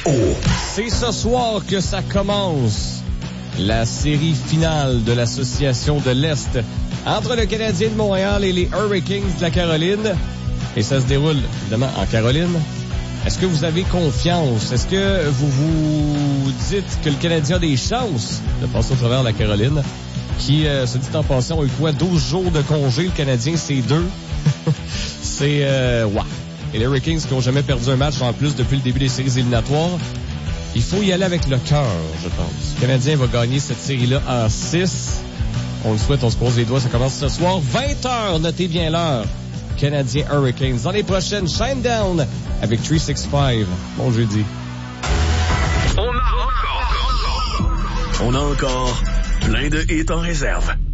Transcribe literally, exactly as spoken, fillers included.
O. C'est ce soir que ça commence. La série finale de l'Association de l'Est entre le Canadien de Montréal et les Hurricanes de la Caroline. Et ça se déroule, évidemment, en Caroline. Est-ce que vous avez confiance? Est-ce que vous vous dites que le Canadien a des chances de passer au travers de la Caroline? Qui, euh, se dit en passant, ont eu quoi? douze jours de congé. Le Canadien, c'est deux. c'est, euh, wow. Et les Hurricanes qui n'ont jamais perdu un match en plus depuis le début des séries éliminatoires. Il faut y aller avec le cœur, je pense. Le Canadien va gagner cette série-là en six. On le souhaite, on se pose les doigts. Ça commence ce soir, vingt heures. Notez bien l'heure. Canadien Hurricanes. Dans les prochaines, Shinedown avec trois cent soixante-quinze. Bon jeudi. On a encore, on a encore plein de hits en réserve.